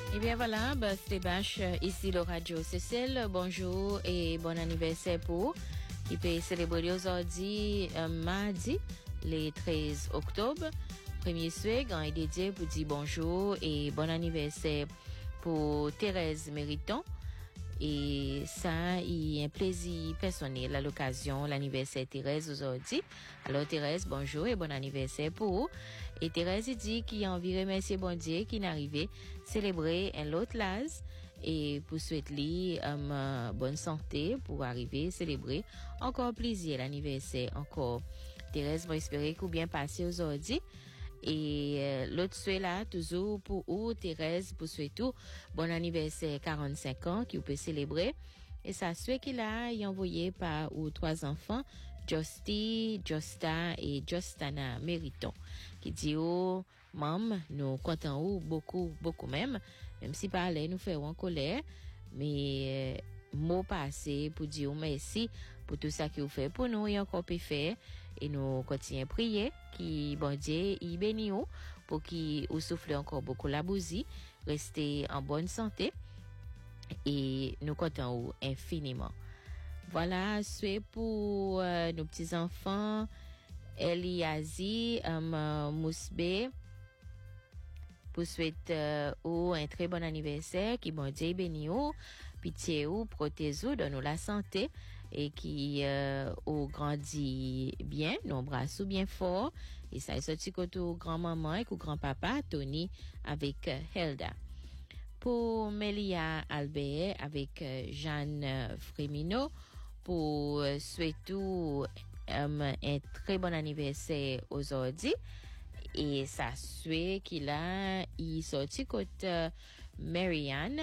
Eh bien voilà, Birthday Bash, ici le Radio Cécile. Bonjour et bon anniversaire pour qui peut célébrer aujourd'hui mardi, le 13 octobre. Premier souhait, grand et dédié pour dire bonjour et bon anniversaire pour Thérèse Mériton. Et ça, il y a un plaisir personnel à l'occasion, l'anniversaire Thérèse aujourd'hui. Alors Thérèse, bonjour et bon anniversaire pour vous. Et Thérèse dit qu'il a envie de remercier bon Dieu qui est arrivé célébrer un autre l'âge et pour souhaiter bonne santé pour arriver célébrer encore plaisir l'anniversaire encore. Thérèse, va espérer qu'on bien passé aujourd'hui. Et l'autre souhait là, toujours pour vous, Thérèse, pour souhaiter bon anniversaire 45 ans qui vous peut célébrer. Et ça souhait qu'il a envoyé par ou trois enfants, Justy, Josta et Justana Mériton, qui dit oh, maman, nous comptons beaucoup même si parler nous ferons colère, mais mot passé pour dire merci pour tout ça que vous faites pour nous et encore peut faire et nous continuons à prier qui bon Dieu il bénit vous pour qu'il vous souffle encore beaucoup la bousie, restez en bonne santé et nous comptons vous infiniment. Voilà, c'est pour nos petits enfants Eliazi Mousbe pour souhaiter un très bon anniversaire, qui bon Dieu bénit ou, pitié ou, protège ou, donne nous la santé et qui ou grandit bien, nos bras sous bien fort et ça est sorti côté grand-maman et grand-papa Tony avec Helda. Pour Melia Albert avec Jeanne Frémino pour souhaiter un très bon anniversaire aujourd'hui. Et ça souhaite qu'il a il sorti côté Marianne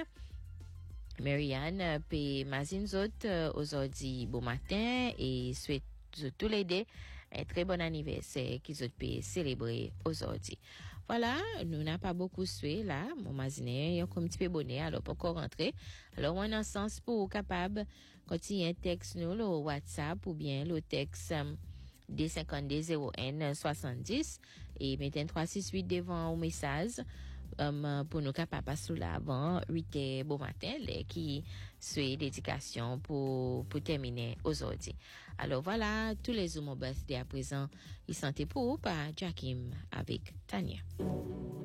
pe mazinzot aujourd'hui bon matin et souhaite tous les deux un très bon anniversaire qu'ils ont pu célébrer aujourd'hui. Voilà, nous n'a pas beaucoup souhaité là, mon mazine, il y a comme un petit peu bonnet, alors pas encore rentrer. Alors, on a un sens pour capable, quand il y a un texte, nous, le WhatsApp ou bien le texte, D520170 et mettez un 368 devant au message pour nous capables passer là avant 8h bon matin les qui suit dédication pour terminer aujourd'hui. Alors voilà, tous les hommes birthday à présent, ils sont pour par Jakim avec Tania.